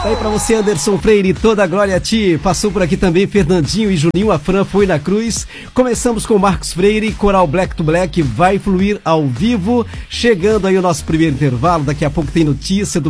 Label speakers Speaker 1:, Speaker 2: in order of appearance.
Speaker 1: Tá aí pra você, Anderson Freire, toda a glória a ti. Passou por aqui também Fernandinho e Juninho, a Fran foi na cruz. Começamos com Marcos Freire, Coral Black to Black, vai fluir ao vivo. Chegando aí o nosso primeiro intervalo, daqui a pouco tem notícia do